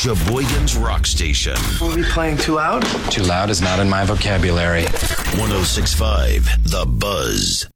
Sheboygan's Rock Station. Will we be playing too loud? Too loud is not in my vocabulary. 106.5 The Buzz.